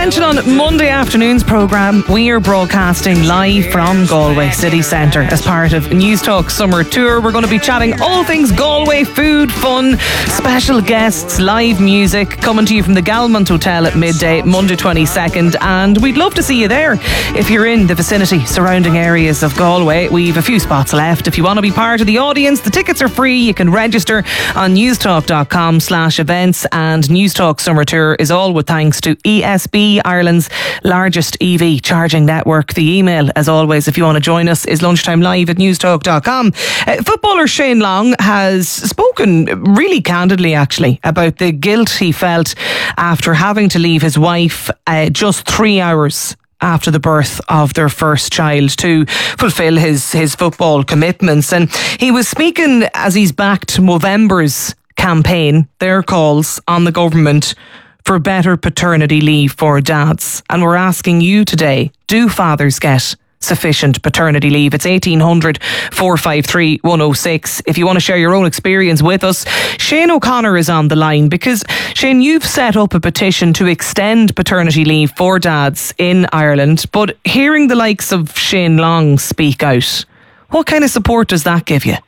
mentioned on Monday afternoon's programme, we are broadcasting live from Galway City Centre as part of News Talk Summer Tour. We're going to be chatting all things Galway, food, fun, special guests, live music, coming to you from the Galmont Hotel at midday, Monday 22nd. And we'd love to see you there if you're in the vicinity, surrounding areas of Galway. We've a few spots left. If you want to be part of the audience, the tickets are free. You can register on newstalk.com/events. And News Talk Summer Tour is all with thanks to ESB, Ireland's largest EV charging network. The email, as always, if you want to join us, is lunchtimelive@newstalk.com. Footballer Shane Long has spoken really candidly, actually, about the guilt he felt after having to leave his wife just 3 hours after the birth of their first child to fulfil his football commitments. And he was speaking as he's backed Movember's campaign, their calls on the government for better paternity leave for dads. And we're asking you today, do fathers get sufficient paternity leave? It's 1800 453 106. If you want to share your own experience with us, Shane O'Connor is on the line, because Shane, you've set up a petition to extend paternity leave for dads in Ireland, but hearing the likes of Shane Long speak out, what kind of support does that give you?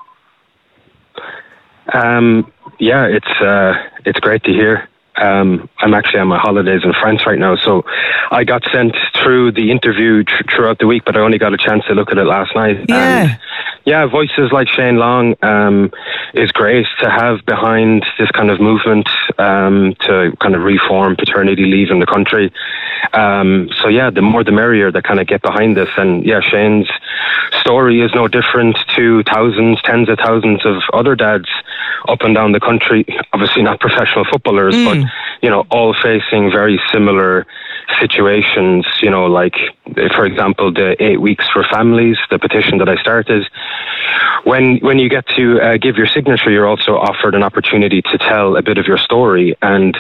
Yeah, it's great to hear. I'm actually on my holidays in France right now, so I got sent through the interview throughout the week, but I only got a chance to look at it last night. Yeah. And yeah, voices like Shane Long is great to have behind this kind of movement to kind of reform paternity leave in the country. So yeah, the more the merrier that kind of get behind this. And yeah, Shane's story is no different to thousands, tens of thousands of other dads up and down the country. Obviously not professional footballers, but, you know, all facing very similar situations, you know, like, for example, the 8 weeks for families, the petition that I started. When you get to give your signature, you're also offered an opportunity to tell a bit of your story. And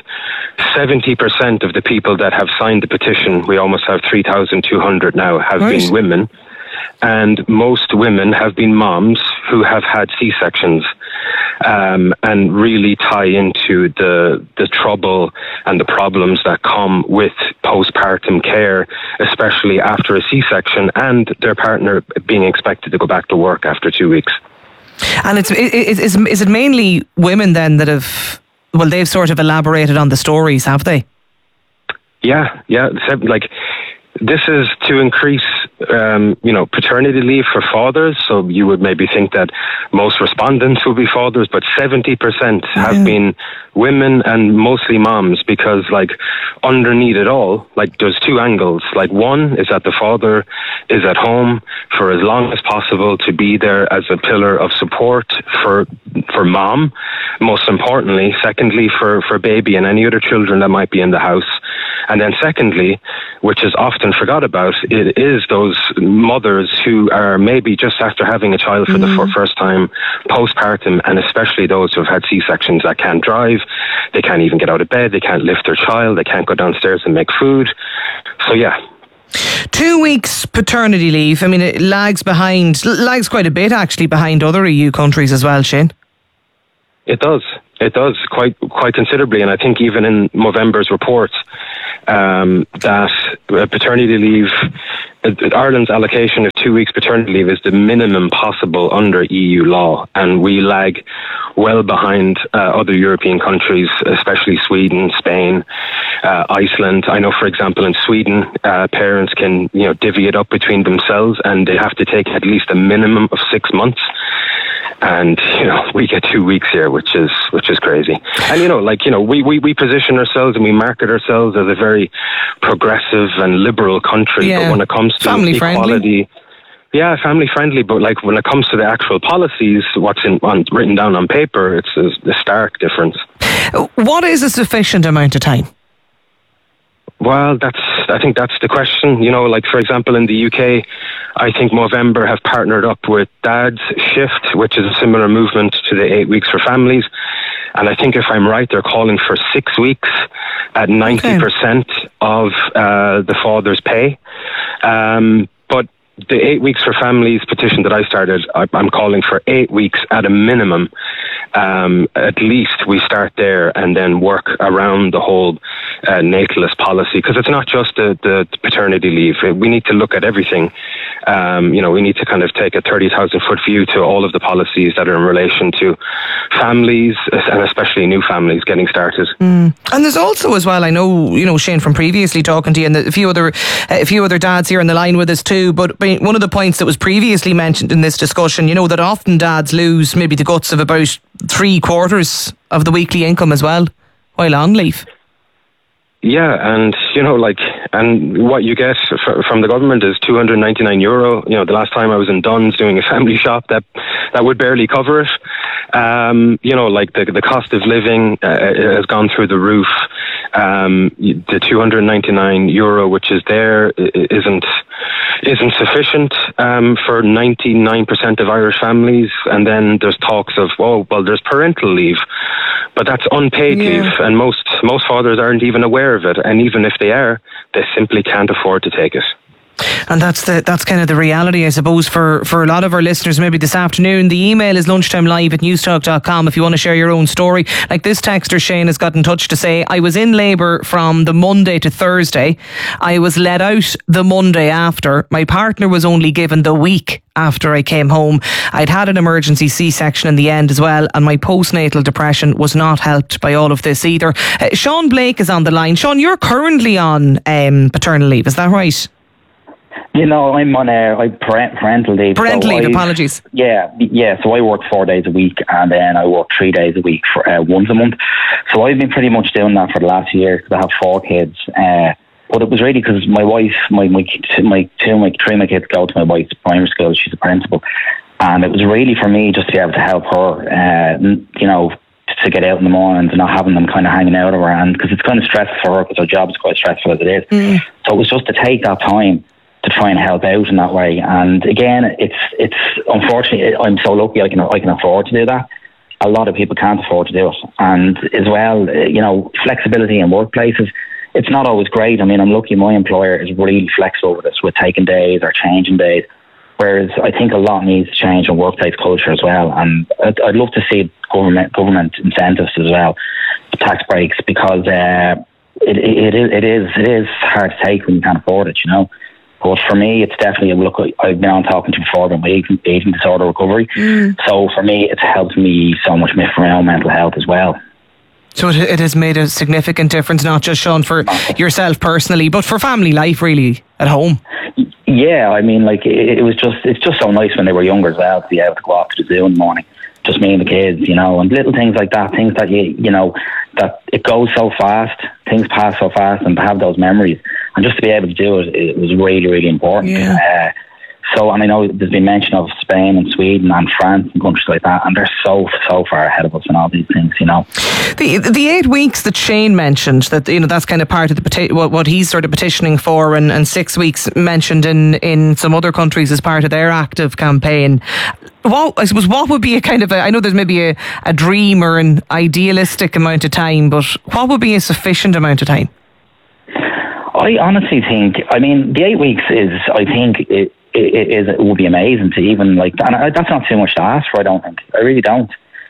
70% of the people that have signed the petition, we almost have 3,200 now, have been women. And most women have been moms who have had C-sections, and really tie into the trouble and the problems that come with postpartum care, especially after a C-section and their partner being expected to go back to work after 2 weeks. And is it mainly women then that have, well, they've sort of elaborated on the stories, have they? Yeah. Like, this is to increase, paternity leave for fathers. So you would maybe think that most respondents will be fathers, but 70% have been women and mostly moms, because like underneath it all, like there's two angles. Like one is that the father is at home for as long as possible to be there as a pillar of support for mom, most importantly. Secondly, for baby and any other children that might be in the house. And then secondly, which is often forgot about, it is those mothers who are maybe just after having a child for the first time, postpartum, and especially those who have had C-sections that can't drive, they can't even get out of bed, they can't lift their child, they can't go downstairs and make food. So yeah. 2 weeks paternity leave, I mean, it lags quite a bit actually behind other EU countries as well, Shane. It does quite considerably, and I think even in Movember's report that paternity leave, Ireland's allocation of 2 weeks paternity leave is the minimum possible under EU law, and we lag well behind other European countries, especially Sweden, Spain, Iceland. I know, for example, in Sweden, parents can divvy it up between themselves, and they have to take at least a minimum of 6 months. And we get 2 weeks here, which is crazy. And we position ourselves and we market ourselves as a very progressive and liberal country. But when it comes to family equality, family friendly. But like when it comes to the actual policies, what's written down on paper, it's a stark difference. What is a sufficient amount of time? Well, I think that's the question. Like, for example, in the UK, I think Movember have partnered up with Dad's Shift, which is a similar movement to the 8 weeks for families. And I think if I'm right, they're calling for 6 weeks at 90% of the father's pay. But the 8 weeks for families petition that I started, I'm calling for 8 weeks at a minimum. At least we start there and then work around the whole natalist policy, because it's not just the paternity leave. We need to look at everything. We need to kind of take a 30,000 foot view to all of the policies that are in relation to families, and especially new families getting started. And there's also as well, I know, Shane, from previously talking to you, and a few other dads here on the line with us too, but one of the points that was previously mentioned in this discussion, that often dads lose maybe the guts of about 3/4 of the weekly income as well while on leave. Yeah, and and what you get from the government is €299. The last time I was in Dunn's doing a family shop, that would barely cover it. The cost of living has gone through the roof. The €299, which is there, isn't sufficient for 99% of Irish families. And then there's talks of, there's parental leave, but that's unpaid leave, and most fathers aren't even aware of it. And even if they are, they simply can't afford to take it. And that's kind of the reality, I suppose, for a lot of our listeners maybe this afternoon. The email is lunchtimelive@newstalk.com if you want to share your own story. Like this texter, Shane, has got in touch to say, I was in labour from the Monday to Thursday. I was let out the Monday after. My partner was only given the week after I came home. I'd had an emergency C-section in the end as well, and my postnatal depression was not helped by all of this either. Sean Blake is on the line. Sean, you're currently on paternal leave, is that right? I'm on parental leave. Parental leave, apologies. Yeah. So I work 4 days a week, and then I work 3 days a week for once a month. So I've been pretty much doing that for the last year because I have 4 kids. But it was really because my wife, three of my kids go to my wife's primary school. She's a principal, and it was really for me just to be able to help her. To get out in the mornings and not having them kind of hanging out of her hand, because it's kind of stressful for her because her job is quite stressful as it is. So it was just to take that time to try and help out in that way. And again, it's unfortunately, I'm so lucky I can afford to do that. A lot of people can't afford to do it. And as well, flexibility in workplaces, it's not always great. I mean, I'm lucky my employer is really flexible with us, with taking days or changing days. Whereas I think a lot needs to change in workplace culture as well. And I'd love to see government incentives as well, tax breaks, because it is hard to take when you can't afford it, But for me, it's definitely I've been on talking to before about my eating disorder recovery. So for me, it's helped me so much for my own mental health as well. So it has made a significant difference, not just, Sean, for yourself personally, but for family life really at home. Yeah, I mean, it's just so nice when they were younger as well to be able to go out to the zoo in the morning, just me and the kids, and little things like that, things that that it goes so fast, things pass so fast, and to have those memories and just to be able to do it, it was really, really important. Yeah. And I know there's been mention of Spain and Sweden and France and countries like that, and they're so far ahead of us in all these things, The 8 weeks that Shane mentioned, that that's kind of part of the what he's sort of petitioning for, and 6 weeks mentioned in some other countries as part of their active campaign. What would be a kind of I know there's maybe a dream or an idealistic amount of time, but what would be a sufficient amount of time? I honestly think, the 8 weeks is, I think it would be amazing to even and that's not too much to ask for, I don't think. I really don't.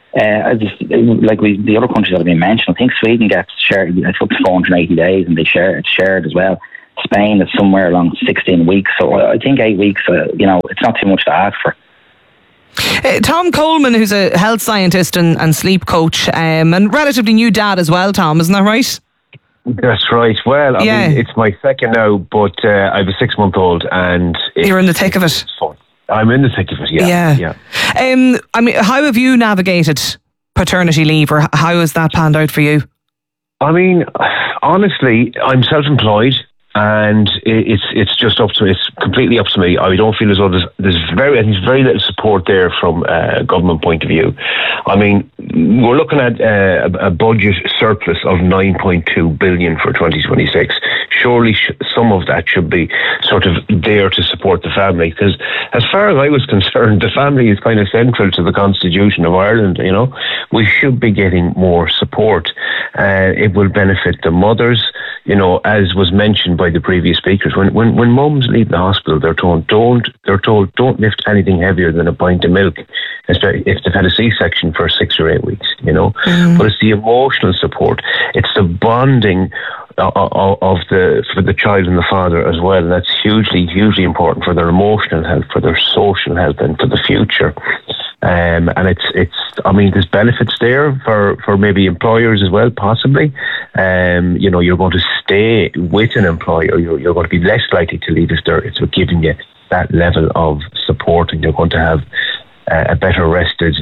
The other countries that have been mentioned, I think Sweden gets shared, it's up to 480 days, and it's shared as well. Spain is somewhere along 16 weeks, so I think 8 weeks, it's not too much to ask for. Tom Coleman, who's a health scientist and sleep coach, and relatively new dad as well, Tom, isn't that right? That's right. Well, I mean, it's my second now, but I have a 6-month-old, and you're in the thick of it. Fun. I'm in the thick of it. Yeah. How have you navigated paternity leave, or how has that panned out for you? I mean, honestly, I'm self-employed, and it's just up to me. It's completely up to me. I don't feel as though there's very little support there from a government point of view. I mean, we're looking at a budget surplus of 9.2 billion for 2026. Surely some of that should be sort of there to support the family, because as far as I was concerned, the family is kind of central to the Constitution of Ireland. We should be getting more support. It will benefit the mothers. as was mentioned by the previous speakers, when mums leave the hospital, they're told don't lift anything heavier than a pint of milk, especially if they've had a C-section for 6 or 8 weeks. But it's the emotional support, it's the bonding for the child and the father as well. And that's hugely important for their emotional health, for their social health, and for the future. And there's benefits there for maybe employers as well, possibly. You're going to stay with an employer. You're going to be less likely to leave if they're giving you that level of support, and you're going to have a better rested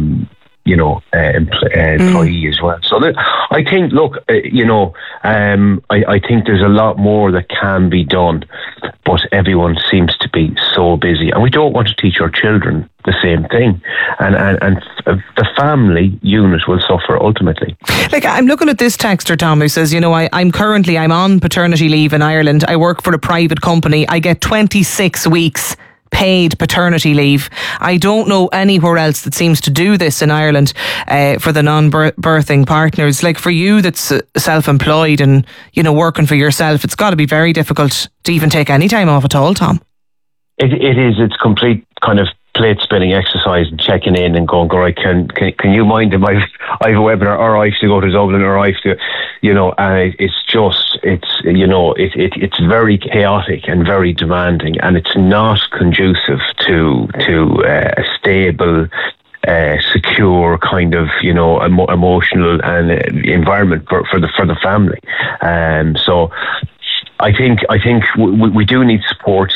employee as well. So I think, I think there's a lot more that can be done, but everyone seems to be so busy, and we don't want to teach our children the same thing, and the family unit will suffer ultimately. Like, I'm looking at this texter, Tom, who says, I'm on paternity leave in Ireland. I work for a private company. I get 26 weeks paid paternity leave. I don't know anywhere else that seems to do this in Ireland for the non-birthing partners. Like, for you that's self-employed and working for yourself, it's got to be very difficult to even take any time off at all, Tom. It is. It's complete kind of plate spinning exercise and checking in and going, right, can you mind him? I have a webinar, or I have to go to Dublin, or I have to, and it's very chaotic and very demanding, and it's not conducive to a stable, secure kind of emotional and environment for the family. So I think we do need support.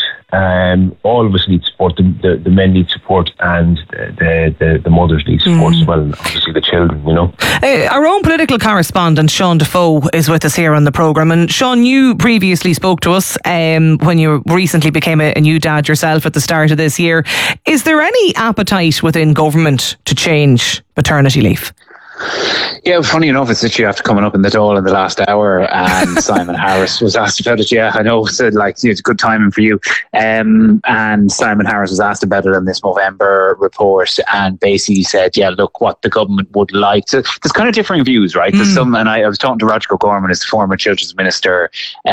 All of us need support. The men need support, and the mothers need support as well, and obviously the children. Our own political correspondent Sean Defoe is with us here on the programme. And Sean, you previously spoke to us when you recently became a new dad yourself at the start of this year. Is there any appetite within government to change paternity leave? Yeah, funny enough, it's literally after coming up in the Dáil in the last hour, and Simon Harris was asked about it. Yeah, I know, so it's good timing for you. And Simon Harris was asked about it in this Movember report, and basically said, yeah, look, what the government would like to. There's kind of differing views, right? There's some, and I was talking to Roger O'Gorman, as the former Children's Minister,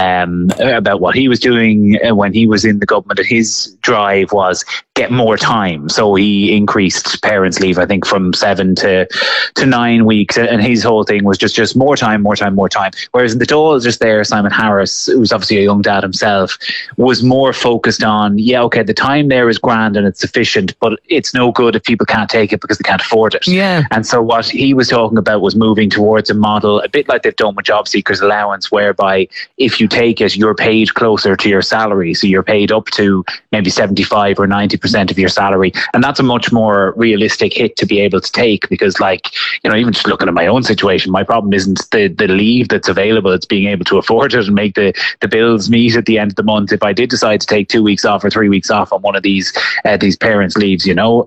about what he was doing when he was in the government, and his drive was get more time. So he increased parents' leave, I think, from 7 to 9 weeks, and his whole thing was just more time. Whereas in the Dáil just there, Simon Harris, who's obviously a young dad himself, was more focused on, the time there is grand and it's sufficient, but it's no good if people can't take it because they can't afford it. Yeah. And so what he was talking about was moving towards a model, a bit like they've done with job seekers allowance, whereby if you take it, you're paid closer to your salary. So you're paid up to maybe 75 or 90% of your salary. And that's a much more realistic hit to be able to take, because even just looking at my own situation, my problem isn't the leave that's available, it's being able to afford it and make the bills meet at the end of the month. If I did decide to take 2 weeks off or 3 weeks off on one of these parents' leaves,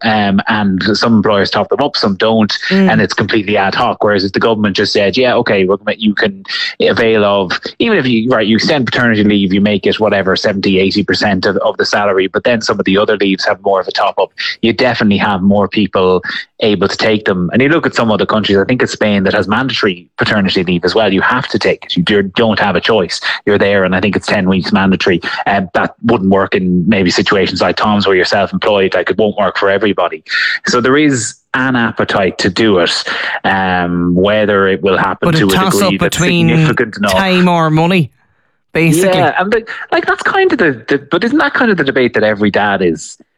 and some employers top them up, some don't, and it's completely ad hoc. Whereas if the government just said, you can avail of, even if you extend paternity leave, you make it whatever 70-80% of the salary, but then some of the other leaves have more of a top up, you definitely have more people able to take them. And you look at some other countries, I think it's Spain, that has mandatory paternity leave as well. You have to take it. You don't have a choice. You're there, and I think it's 10 weeks mandatory. That wouldn't work in maybe situations like Tom's where you're self-employed. It won't work for everybody. So there is an appetite to do it. Whether it will happen to a degree that's significant enough. Time or money, basically. Yeah, and that's kind of but isn't that kind of the debate that every dad is